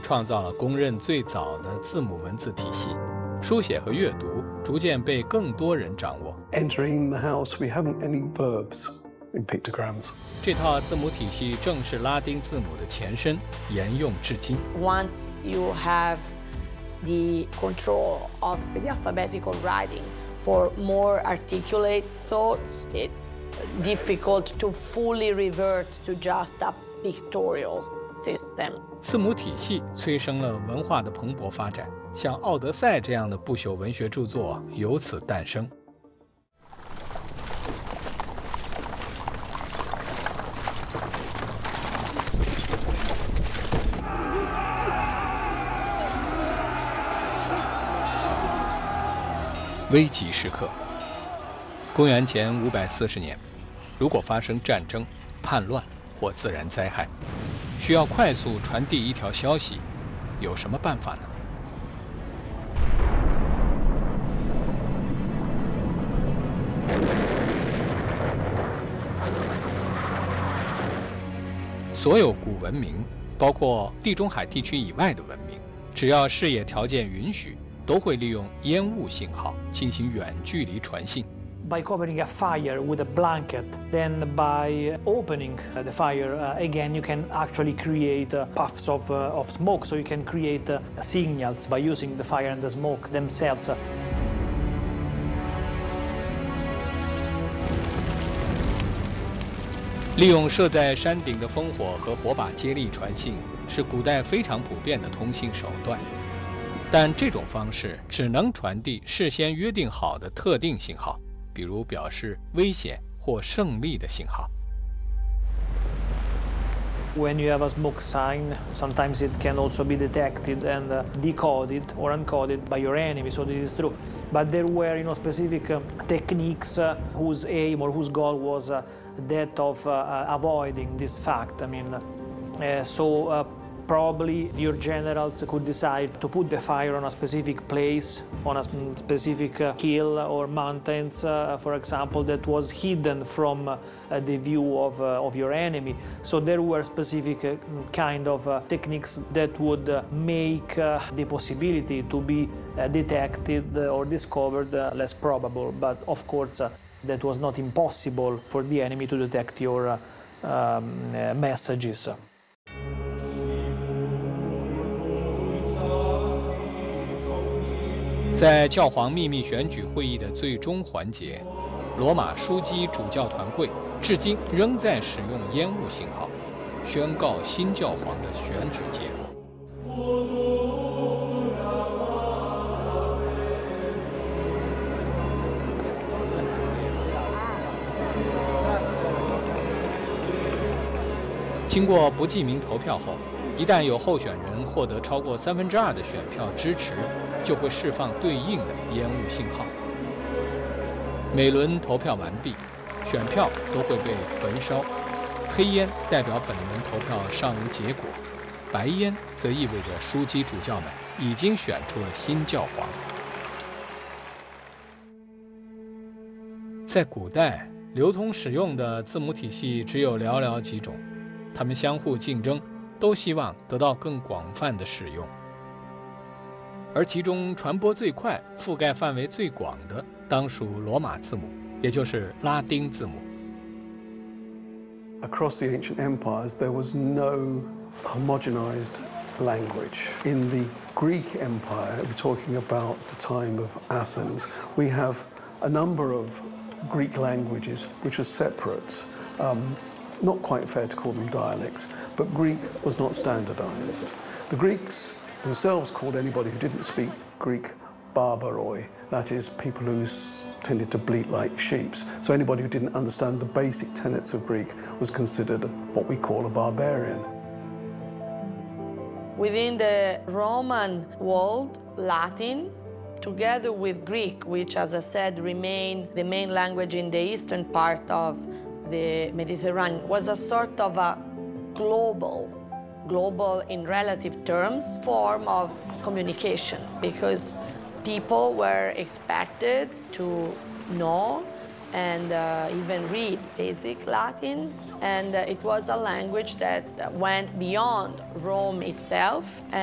创造了公认最早的字母文字体系，书写和阅读逐渐被更多人掌握。 Entering the house, we haven't any verbs in pictograms. 这套字母体系正是拉丁字母的前身，沿用至今。 Once you have the control of the alphabetical writing for more articulate thoughts, it's difficult to fully revert to just a pictorial system. 字母体系催生了文化的蓬勃发展，像《奥德赛》这样的不朽文学著作由此诞生。危急时刻，公元前540年，如果发生战争、叛乱或自然灾害，需要快速传递一条消息，有什么办法呢？所有古文明，包括地中海地区以外的文明，只要视野条件允许，都会利用烟雾信号进行远距离传信。 By covering a fire with a blanket, then by opening the fire again, you can actually create puffs of smoke. So you can create signals by using the fire and the smoke themselves. 利用设在山顶的烽火和火把接力传信，是古代非常普遍的通信手段。但这种方式只能传递事先约定好的特定信号，比如表示危险或胜利的信号。 When you have a smoke sign, sometimes it can also be detected and decoded or uncoded by your enemy, so this is true. But there were, specific techniques whose aim or whose goal was that of avoiding this fact. I mean, probably your generals could decide to put the fire on a specific place, on a specific hill or mountains, for example, that was hidden from the view of your enemy. So there were specific kind of techniques that would make the possibility to be detected or discovered less probable. But of course, that was not impossible for the enemy to detect your messages. 在教皇秘密选举会议的最终环节，罗马枢机主教团会至今仍在使用烟雾信号，宣告新教皇的选举结果。经过不记名投票后，一旦有候选人获得超过2/3的选票支持，就会释放对应的烟雾信号。每轮投票完毕，选票都会被焚烧，黑烟代表本轮投票尚无结果，白烟则意味着枢机主教们已经选出了新教皇。在古代，流通使用的字母体系只有寥寥几种，它们相互竞争，都希望得到更广泛的使用。而其中传播最快、覆盖范围最广的，当属罗马字母，也就是拉丁字母。 Across the ancient empires, there was no homogenized language. In the Greek Empire, we're talking about the time of Athens, we have a number of Greek languages which are separate. Not quite fair to call them dialects, but Greek was not standardized. The Greeks themselves called anybody who didn't speak Greek barbaroi, that is, people who tended to bleat like sheep. So anybody who didn't understand the basic tenets of Greek was considered what we call a barbarian. Within the Roman world, Latin, together with Greek, which, as I said, remained the main language in the eastern part of the Mediterranean, was a sort of a global in relative terms, form of communication, because people were expected to know and even read basic Latin, and it was a language that went beyond Rome itself.